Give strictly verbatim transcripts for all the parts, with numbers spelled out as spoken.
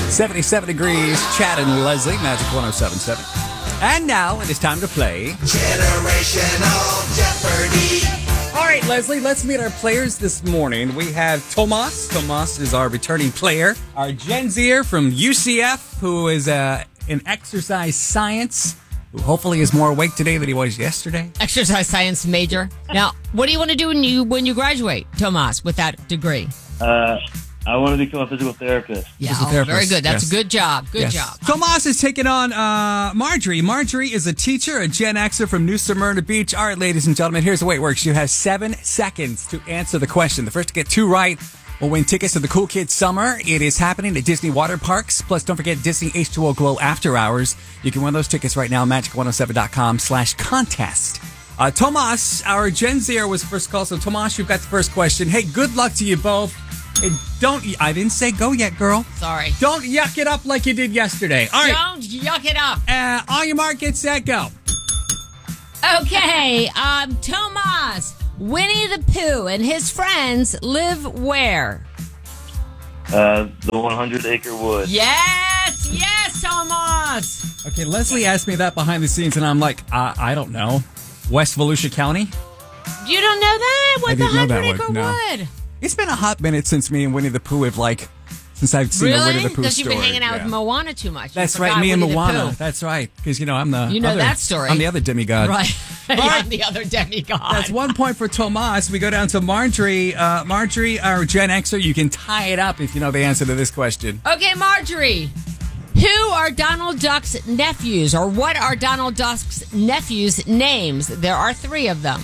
seventy-seven degrees, Chad and Leslie, Magic one oh seven point seven. And now it is time to play Generational Jeopardy! All right, Leslie, let's meet our players this morning. We have Tomas. Tomas is our returning player. Our Gen Zer from U C F, who is uh, in exercise science, who hopefully is more awake today than he was yesterday. Exercise science major. Now, what do you want to do when you when you graduate, Tomas, with that degree? Uh, I want to become a physical therapist. Yeah, Physical oh, therapist, very good. That's yes. a good job. Good Yes. job. Tomas is taking on uh, Marjorie. Marjorie is a teacher, a Gen Xer from New Smyrna Beach. All right, ladies and gentlemen, here's the way it works. You have seven seconds to answer the question. The first to get two right will win tickets to the Cool Kids Summer. It is happening at Disney Water Parks. Plus, don't forget Disney H two O Glow After Hours. You can win those tickets right now, magic one oh seven dot com slash contest. Uh, Tomas, our Gen Zer was first call. So, Tomas, you've got the first question. Hey, good luck to you both. And don't, I didn't say go yet, girl. Sorry. Don't yuck it up like you did yesterday. All right. Don't yuck it up. Uh, on your mark, get set, go. Okay, um, Tomas, Winnie the Pooh and his friends live where? Uh, the one hundred acre wood. Yes, yes, Tomas. Okay, Leslie asked me that behind the scenes, and I'm like, uh, I don't know. West Volusia County? You don't know that? What I the didn't know that hundred acre one, no. wood? It's been a hot minute since me and Winnie the Pooh have, like, since I've seen the Winnie Really? the Pooh Because you've story. been hanging out Yeah. with Moana too much. You That's forgot right, me and Winnie the Moana. Pooh. That's right, because, you know, I'm the You know other, that story. I'm the other demigod. Right. right. I'm the other demigod. That's one point for Tomas. We go down to Marjorie. Uh, Marjorie, our Gen Xer, you can tie it up if you know the answer to this question. Okay, Marjorie. Who are Donald Duck's nephews, or what are Donald Duck's nephews' names? There are three of them.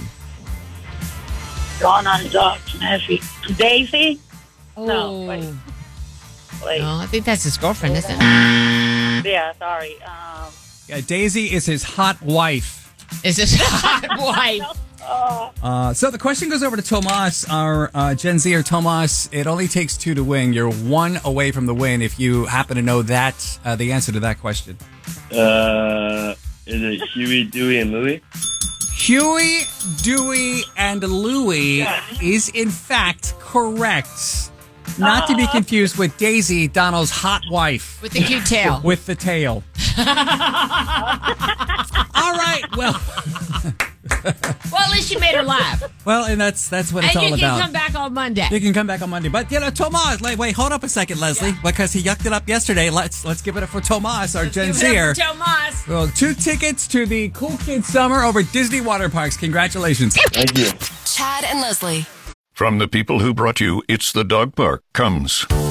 Donald Duck's nephew. Daisy? Oh. No, wait. Wait. Oh, I think that's his girlfriend, isn't it? Yeah, sorry. Um, Yeah, Daisy is his hot wife. Is his hot wife? Uh, so the question goes over to Tomas, our uh, Gen Z or Tomas. It only takes two to win. You're one away from the win if you happen to know that uh, the answer to that question. Uh, is it Huey, Dewey, and Louie? Huey, Dewey, and Louie is in fact correct. Not to be confused with Daisy, Donald's hot wife. With the cute tail. With the tail. All right, well... Well, at least you made her laugh. Well, and that's that's what it's and all you can about. come back on Monday. You can come back on Monday. But, you know, Tomas, wait, wait, hold up a second, Leslie. Yeah. Because he yucked it up yesterday. Let's let's give it up for Tomas, our Let's Gen give Zer. it up for Tomas. Well, two tickets to the Cool Kids Summer over at Disney Water Parks. Congratulations. Thank you. Chad and Leslie. From the people who brought you It's the Dog Park comes